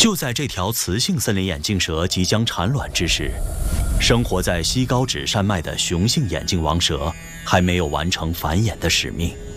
就在这条雌性森林眼镜蛇即将产卵之时，生活在西高纸山脉的雄性眼镜王蛇还没有完成繁衍的使命。